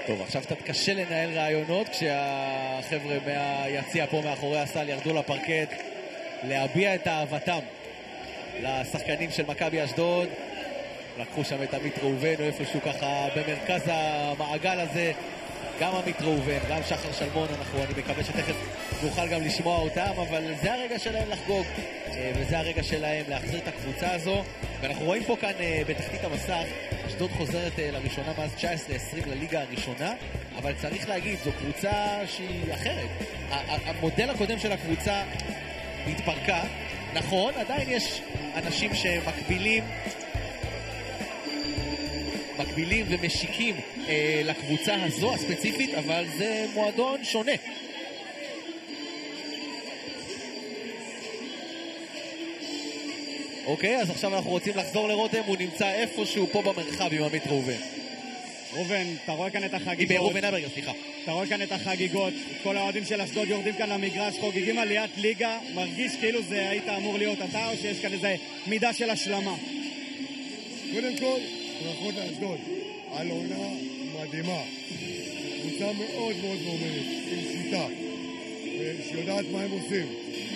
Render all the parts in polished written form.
טוב, עכשיו קצת קשה לנהל רעיונות כשהחבר'ה מהיציע פה מאחורי הסל ירדו לפרקט להביע את אהבתם לשחקנים של מכבי אשדוד. לקחו שם את עמית ראובן או איפשהו ככה במרכז המעגל הזה, גם עמית ראובן, גם שחר שלמון. אני מקווה שתכף נוכל גם לשמוע אותם, אבל זה הרגע שלהם לחגוג וזה הרגע שלהם להחזיר את הקבוצה הזו. ואנחנו רואים פה כאן בתחתית המסך, אשדוד חוזרת לראשונה מאז 19-20 לליגה הראשונה, אבל צריך להגיד, זו קבוצה שהיא אחרת. המודל הקודם של הקבוצה התפרקה, נכון, עדיין יש אנשים שמקבילים ומשיקים לקבוצה הזו הספציפית, אבל זה מועדון שונה. אוקיי, אז עכשיו אנחנו רוצים לחזור לרותם, הוא נמצא איפשהו פה במרחב עם עמית ראובן. ראובן, אתה רואה כאן את החגיגות. ראובן אברגר, סליחה. אתה רואה כאן את החגיגות, כל האוהדים של אשדוד יורדים כאן למגרש, חוגגים עליית ליגה, מרגיש כאילו זה היית אמור להיות אתה, או שיש כאן איזה מידה של השלמה? קודם כל, ברכות לאשדוד, על עונה מדהימה. קבוצה מאוד מאוד מאומנת, עם שיטה, שיודעת מה הם עושים.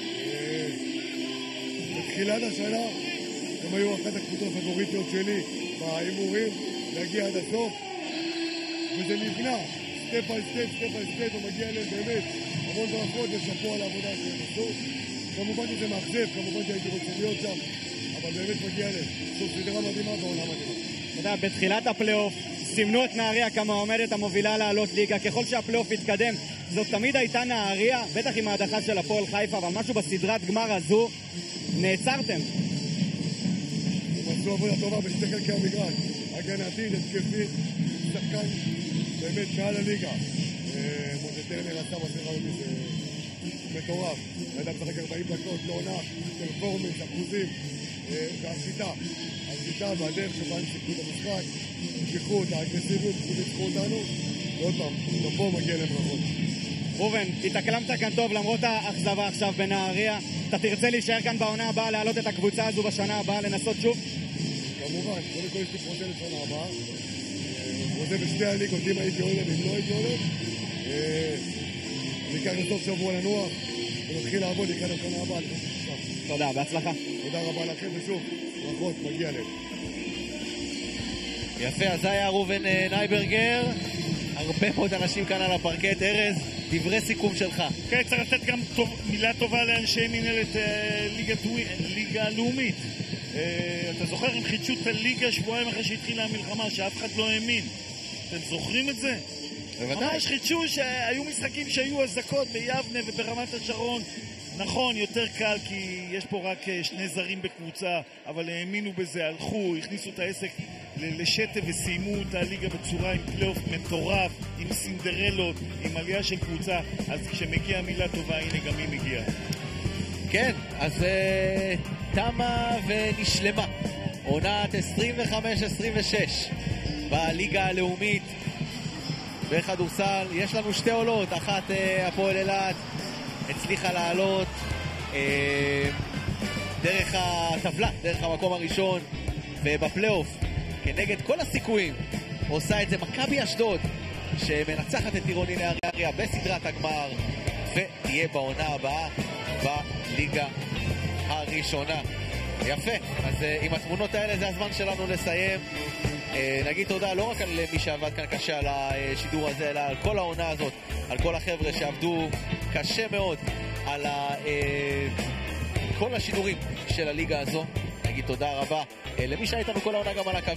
בתחילת השנה הם היו אחת הקבוצות הפבוריטיות שלי בהימורים, להגיע עד הסוף, וזה נבנה, סטפ על סטפ, ומגיע אליהם באמת המון ברכות ושפו על העבודה שהם עשו. כמובן שזה מאכזב, כמובן שהייתי רוצה להיות שם, אבל באמת מגיע אליהם. זאת סדרה מדהימה בעונה מדהימה. אתה יודע, בתחילת הפלייאוף סימנו את נהריה כמה עומדת המובילה לעלות ליגה. ככל שהפלייאוף התקדם, זאת תמיד הייתה נהריה, בטח עם ההדחה של הפועל חיפה, אבל משהו בסדרת גמר הזו נעצרתם. הם עשו עבודה טובה בשתי חלקי המגרש, הגנתית, התקפית, שחקן באמת מעל הליגה. משה טרנר עשה בסדרה הזאת, זה מטורף. היתה משחק 40 דקות לעונה, פרפורמנס, אחוזים, והשיטה והדרך שבה הם שיחקו את המשחק, שיחקו את האגרסיביות, שיחקו אותנו, ועוד פעם, גם פה מגיע להם ברכות. ראובן, התאקלמת כאן טוב למרות האכזבה עכשיו בנהריה. אתה תרצה להישאר כאן בעונה הבאה, להעלות את הקבוצה הזו בשנה הבאה, לנסות שוב? כמובן, קודם כל יש לי פרוטה לשנה הבאה. פרוטה בשתי הליגות, אם הייתי עולה ואם לא הייתי עולה. ניקח לסוף שבוע לנוח, ונתחיל לעבוד לקראת השנה הבאה. תודה, בהצלחה. תודה רבה לכם, ושוב, ברכות, מגיע להם. יפה, אז זה היה ראובן נייברגר. הרבה מאוד אנשים כאן על הפרקט. ארז, דברי סיכום שלך. כן, צריך לתת גם מילה טובה לאנשי מנהלת ליגה הלאומית. אתה זוכר, הם חידשו את הליגה שבועיים אחרי שהתחילה המלחמה, שאף אחד לא האמין. אתם זוכרים את זה? ממש חידשו שהיו משחקים שהיו הזקות ביבנה וברמת השרון. נכון, יותר קל כי יש פה רק שני זרים בקבוצה, אבל האמינו בזה, הלכו, הכניסו את העסק לשטף וסיימו את הליגה בצורה עם פלייאוף מטורף, עם סינדרלות, עם עלייה של קבוצה. אז כשמגיעה מילה טובה, הנה גם היא מגיעה. כן, אז תמה ונשלמה עונת 25-26 בליגה הלאומית בכדורסל. יש לנו שתי עולות, אחת הפועל אילת הצליחה לעלות דרך הטבלה, דרך המקום הראשון, ובפלייאוף כנגד כל הסיכויים עושה את זה מכבי אשדוד, שמנצחת את עירוני נהריה בסדרת הגמר ותהיה בעונה הבאה בליגה הראשונה. יפה, אז עם התמונות האלה זה הזמן שלנו לסיים. נגיד תודה לא רק על מי שעבד כאן קשה על השידור הזה, אלא על כל העונה הזאת, על כל החבר'ה שעבדו קשה מאוד על כל השידורים של הליגה הזו. נגיד תודה רבה למי שהייתנו כל העונה גם על הקו.